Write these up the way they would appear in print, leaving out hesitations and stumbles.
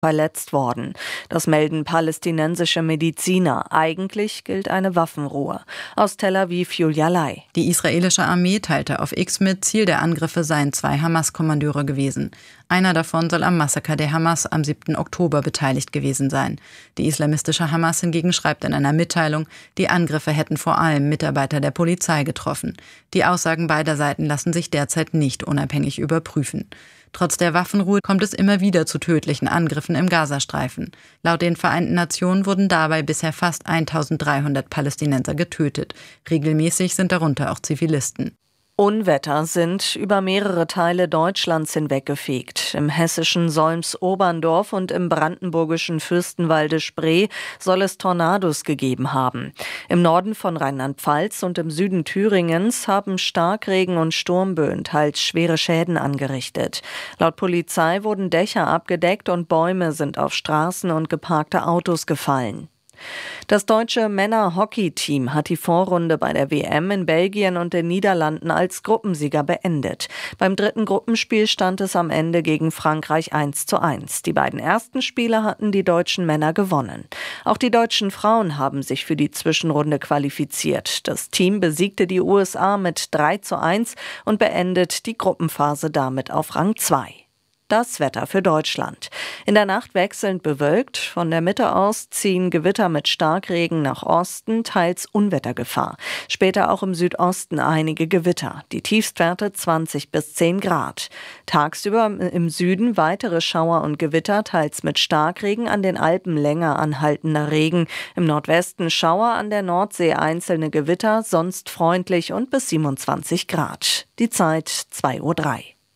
verletzt worden. Das melden palästinensische Mediziner. Eigentlich gilt eine Waffenruhe. Aus Tel Aviv, Julia Lai. Die israelische Armee teilte auf X mit, Ziel der Angriffe seien 2 Hamas-Kommandeure gewesen. Einer davon soll am Massaker der Hamas am 7. Oktober beteiligt gewesen sein. Die islamistische Hamas hingegen schreibt in einer Mitteilung, die Angriffe hätten vor allem Mitarbeiter der Polizei getroffen. Die Aussagen beider Seiten lassen sich derzeit nicht unabhängig überprüfen. Trotz der Waffenruhe kommt es immer wieder zu tödlichen Angriffen im Gazastreifen. Laut den Vereinten Nationen wurden dabei bisher fast 1300 Palästinenser getötet. Regelmäßig sind darunter auch Zivilisten. Unwetter sind über mehrere Teile Deutschlands hinweggefegt. Im hessischen Solms-Oberndorf und im brandenburgischen Fürstenwalde-Spree soll es Tornados gegeben haben. Im Norden von Rheinland-Pfalz und im Süden Thüringens haben Starkregen und Sturmböen teils schwere Schäden angerichtet. Laut Polizei wurden Dächer abgedeckt und Bäume sind auf Straßen und geparkte Autos gefallen. Das deutsche Männer-Hockey-Team hat die Vorrunde bei der WM in Belgien und den Niederlanden als Gruppensieger beendet. Beim 3. Gruppenspiel stand es am Ende gegen Frankreich 1:1. Die beiden ersten Spiele hatten die deutschen Männer gewonnen. Auch die deutschen Frauen haben sich für die Zwischenrunde qualifiziert. Das Team besiegte die USA mit 3:1 und beendet die Gruppenphase damit auf Rang 2. Das Wetter für Deutschland. In der Nacht wechselnd bewölkt. Von der Mitte aus ziehen Gewitter mit Starkregen nach Osten, teils Unwettergefahr. Später auch im Südosten einige Gewitter. Die Tiefstwerte 20 bis 10 Grad. Tagsüber im Süden weitere Schauer und Gewitter, teils mit Starkregen, an den Alpen länger anhaltender Regen. Im Nordwesten Schauer, an der Nordsee einzelne Gewitter, sonst freundlich und bis 27 Grad. Die Zeit 2:03 Uhr.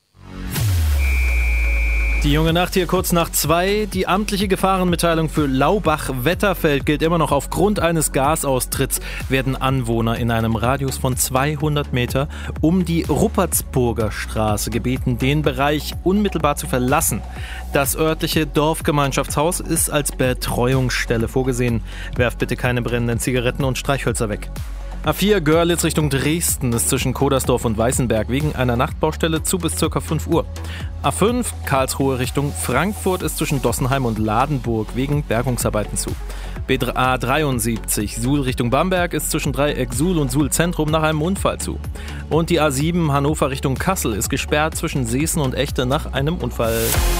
Die junge Nacht hier kurz nach 2. Die amtliche Gefahrenmitteilung für Laubach-Wetterfeld gilt immer noch. Aufgrund eines Gasaustritts werden Anwohner in einem Radius von 200 Meter um die Ruppertsburger Straße gebeten, den Bereich unmittelbar zu verlassen. Das örtliche Dorfgemeinschaftshaus ist als Betreuungsstelle vorgesehen. Werft bitte keine brennenden Zigaretten und Streichhölzer weg. A4 Görlitz Richtung Dresden ist zwischen Kodersdorf und Weißenberg wegen einer Nachtbaustelle zu bis ca. 5 Uhr. A5 Karlsruhe Richtung Frankfurt ist zwischen Dossenheim und Ladenburg wegen Bergungsarbeiten zu. A73 Suhl Richtung Bamberg ist zwischen Dreieck Suhl und Suhl Zentrum nach einem Unfall zu. Und die A7 Hannover Richtung Kassel ist gesperrt zwischen Seesen und Echte nach einem Unfall.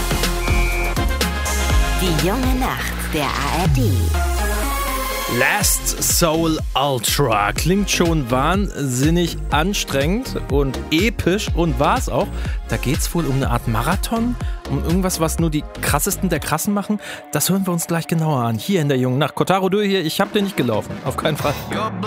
Die junge Nacht der ARD. Last Soul Ultra klingt schon wahnsinnig anstrengend und episch und war es auch. Da geht's wohl um eine Art Marathon, um irgendwas, was nur die Krassesten der Krassen machen. Das hören wir uns gleich genauer an, hier in der jungen Nacht. Kotaro Dö hier, ich hab den nicht gelaufen, auf keinen Fall.